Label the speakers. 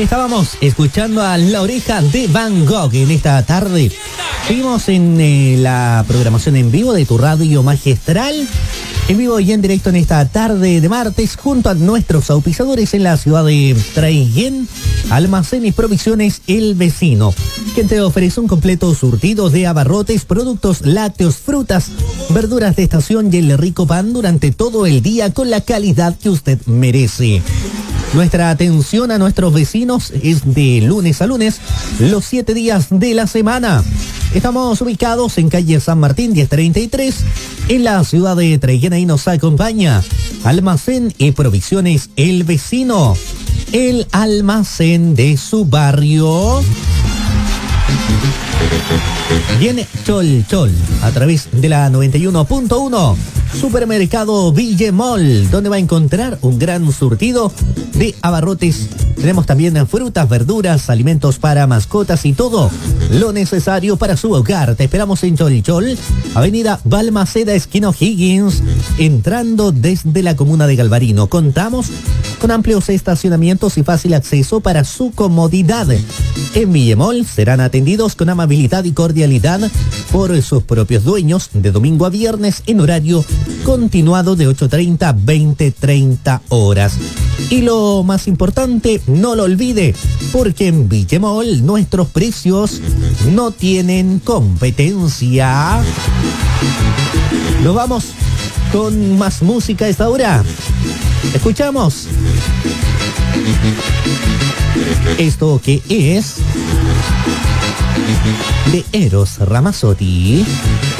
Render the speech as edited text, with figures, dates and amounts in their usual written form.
Speaker 1: Ahí estábamos escuchando a La Oreja de Van Gogh en esta tarde. Seguimos en la programación en vivo de tu radio magistral. En vivo y en directo en esta tarde de martes junto a nuestros auspiciadores en la ciudad de Traiguén, Almacén y Provisiones El Vecino, quien te ofrece un completo surtido de abarrotes, productos lácteos, frutas, verduras de estación y el rico pan durante todo el día con la calidad que usted merece. Nuestra atención a nuestros vecinos es de lunes a lunes, los 7 días de la semana. Estamos ubicados en calle San Martín 1033, en la ciudad de Traiguén. Ahí nos acompaña Almacén y Provisiones El Vecino, el almacén de su barrio. Viene Chol Chol a través de la 91.1. Supermercado Villemol, donde va a encontrar un gran surtido de abarrotes. Tenemos también frutas, verduras, alimentos para mascotas y todo lo necesario para su hogar. Te esperamos en Chol Chol, avenida Balmaceda, esquina O'Higgins, entrando desde la comuna de Galvarino. Contamos con amplios estacionamientos y fácil acceso para su comodidad. En Villemol serán atendidos con amabilidad y cordialidad por sus propios dueños de domingo a viernes en horario continuado de 8:30 a 20:30 horas. Y lo más importante, no lo olvide, porque en Villemol nuestros precios no tienen competencia. Nos vamos con más música a esta hora. Escuchamos esto que es de Eros Ramazzotti.